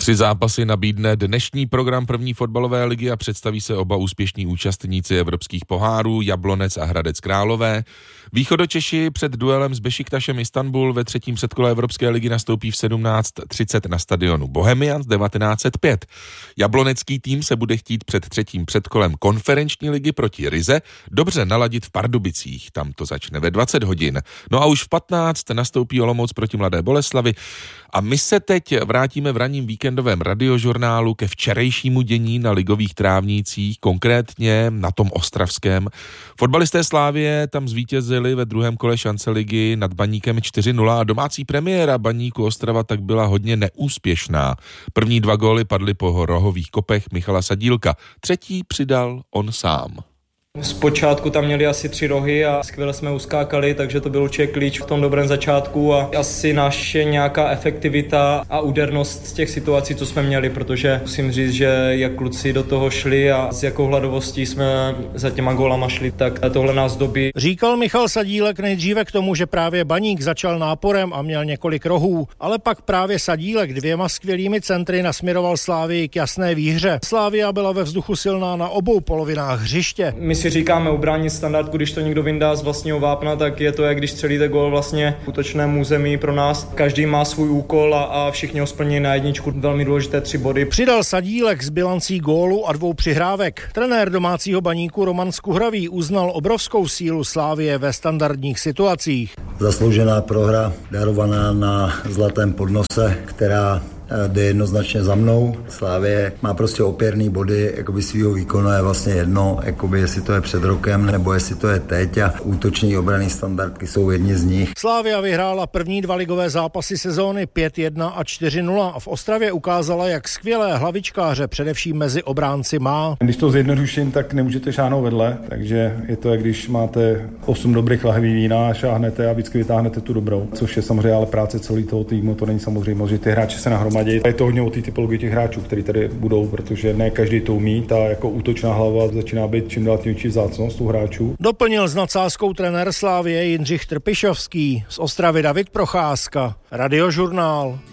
3 zápasy nabídne dnešní program první fotbalové ligy a představí se oba úspěšní účastníci evropských pohárů Jablonec a Hradec Králové. Východočeši před duelem s Bešiktašem Istanbul ve 3. předkole Evropské ligy nastoupí v 17:30 na stadionu Bohemians 1905. Jablonecký tým se bude chtít před 3. předkolem konferenční ligy proti Rize dobře naladit v Pardubicích. Tam to začne ve 20 hodin. No a už v 15 nastoupí Olomouc proti Mladé Boleslavi. A my se teď vrátíme v ranním víkendovém radiožurnálu ke včerejšímu dění na ligových trávnících, konkrétně na tom ostravském. Fotbalisté Slavie tam zvítězili ve druhém kole šance ligy nad Baníkem 4-0 a domácí premiéra Baníku Ostrava tak byla hodně neúspěšná. První 2 góly padly po rohových kopech Michala Sadílka, třetí přidal on sám. Zpočátku tam měli asi 3 rohy a skvěle jsme uskákali, takže to byl určitě klíč v tom dobrém začátku a asi naše nějaká efektivita a údernost z těch situací, co jsme měli, protože musím říct, že jak kluci do toho šli a s jakou hladovostí jsme za těma gólama šli, tak tohle nás dobí. Říkal Michal Sadílek nejdříve k tomu, že právě Baník začal náporem a měl několik rohů, ale pak právě Sadílek 2 skvělými centry nasměroval Slávii k jasné výhře. Slávia byla ve vzduchu silná na obou polovinách hřiště. My si říkáme ubránit standardku, když to někdo vyndá z vlastního vápna, tak je to, jak když střelíte gól vlastně v útočném území pro nás. Každý má svůj úkol a všichni ho splní na jedničku. Velmi důležité 3 body. Přidal Sadílek s bilancí gólu a 2 přihrávek. Trenér domácího Baníku Roman Skuhravý uznal obrovskou sílu Slávie ve standardních situacích. Zasloužená prohra, darovaná na zlatém podnose, která jde jednoznačně za mnou. Slávie má prostě opěrný body, jakoby svýho výkonu je vlastně jedno, jakoby jestli to je před rokem, nebo jestli to je teď a útoční obranný standardky jsou jedni z nich. Slávia vyhrála první 2 ligové zápasy sezóny 5-1 a 4-0 a v Ostravě ukázala, jak skvělé hlavičkáře především mezi obránci má. Když to zjednoduším, tak nemůžete šáhnout vedle, takže je to, jak když máte 8 dobrých lahví vína a šáhnete a vždycky vytáhnete tu dobrou, což je samozřejmě ale práce celého toho týmu, to není samozřejmě, že ty hráči se nahromadí. Je to hodně o té typologii těch hráčů, kteří tady budou, protože ne každý to umí. Ta jako útočná hlava začíná být čím dál tím větší vzácnost u hráčů. Doplnil s nadsázkou trenér Slávie Jindřich Trpišovský, z Ostravy David Procházka, Radiožurnál.